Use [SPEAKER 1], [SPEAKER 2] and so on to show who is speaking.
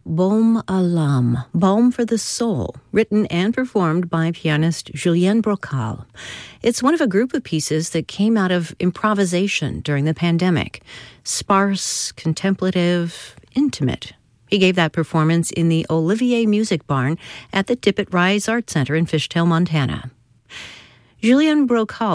[SPEAKER 1] Baume à l'âme, Balm for the Soul, written and performed by pianist Julien Brocal. It's one of a group of pieces that came out of improvisation during the pandemic. Sparse, contemplative, intimate. He gave that performance in the Olivier Music Barn at the Tippett Rise Art Center in Fishtail, Montana. Julien Brocal